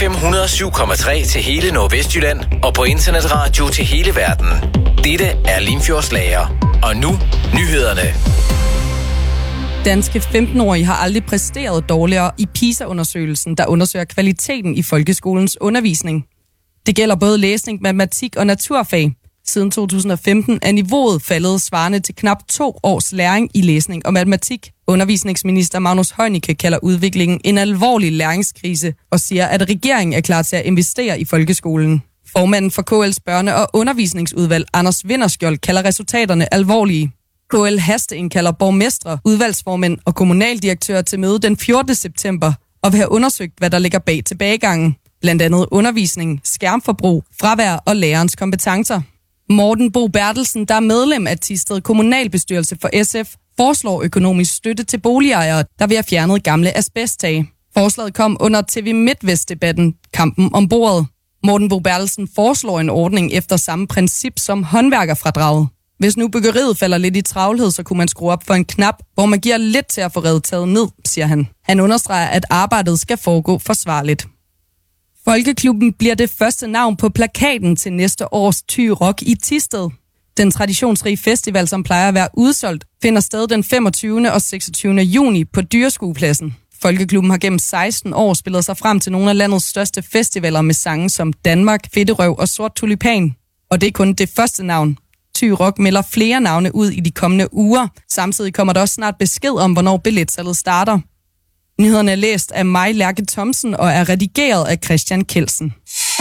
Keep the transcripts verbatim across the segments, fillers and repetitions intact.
F M et hundrede og syv komma tre til hele Nordvestjylland og på internetradio til hele verden. Dette er Limfjordslager. Og nu, nyhederne. Danske femten-årige har aldrig præsteret dårligere i PISA-undersøgelsen, der undersøger kvaliteten i folkeskolens undervisning. Det gælder både læsning, matematik og naturfag. Siden to tusind og femten er niveauet faldet svarende til knap to års læring i læsning og matematik. Undervisningsminister Magnus Heunicke kalder udviklingen en alvorlig læringskrise og siger, at regeringen er klar til at investere i folkeskolen. Formanden for K L's børne- og undervisningsudvalg, Anders Vinderskjold, kalder resultaterne alvorlige. K L hasteindkalder borgmestre, udvalgsformænd og kommunaldirektører til møde den fjortende september og vil have undersøgt, hvad der ligger bag tilbagegangen. Blandt andet undervisning, skærmforbrug, fravær og lærerens kompetencer. Morten Bo Bertelsen, der er medlem af Thisted Kommunalbestyrelse for S F, foreslår økonomisk støtte til boligejere, der vil have fjernet gamle asbesttage. Forslaget kom under T V MidtVest-debatten Kampen om bordet. Morten Bo Bertelsen foreslår en ordning efter samme princip som håndværkerfradraget. Hvis nu byggeriet falder lidt i travlhed, så kunne man skrue op for en knap, hvor man giver lidt til at få revet taget ned, siger han. Han understreger, at arbejdet skal foregå forsvarligt. Folkeklubben bliver det første navn på plakaten til næste års Thy Rock i Thisted. Den traditionsrige festival, som plejer at være udsolgt, finder sted den femogtyvende og seksogtyvende juni på Dyreskuepladsen. Folkeklubben har gennem seksten år spillet sig frem til nogle af landets største festivaler med sange som Danmark, Fedterøv og Sort Tulipan. Og det er kun det første navn. Thy Rock melder flere navne ud i de kommende uger. Samtidig kommer der også snart besked om, hvornår billetsalget starter. Nyhederne er læst af mig, Lærke Thomsen, og er redigeret af Christian Kelsen.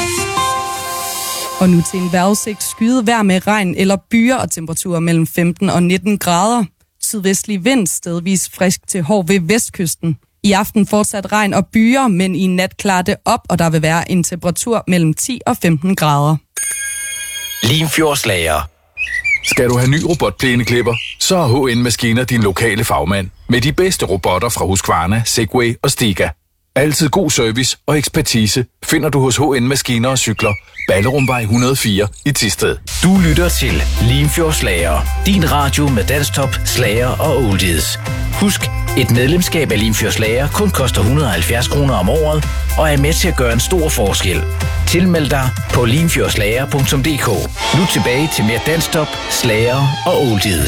Og nu til en vejrudsigt: skyet vejr med regn eller byer og temperaturer mellem femten og nitten grader. Sydvestlig vind, stedvis frisk til hård ved vestkysten. I aften fortsat regn og byer, men i nat klarer det op, og der vil være en temperatur mellem ti og femten grader. Limfjordslager. Skal du have ny robotplæneklipper, så er H N Maskiner din lokale fagmand. Med de bedste robotter fra Husqvarna, Segway og Stiga. Altid god service og ekspertise finder du hos H N Maskiner og Cykler. Ballerumvej et hundrede og fire i Thisted. Du lytter til Limfjordslager. Din radio med dansktop, slager og oldies. Husk, et medlemskab af Limfjordslager kun koster et hundrede og halvfjerds kroner om året og er med til at gøre en stor forskel. Tilmeld dig på limfjordslager punktum d k. Nu tilbage til mere dansktop, slager og oldies.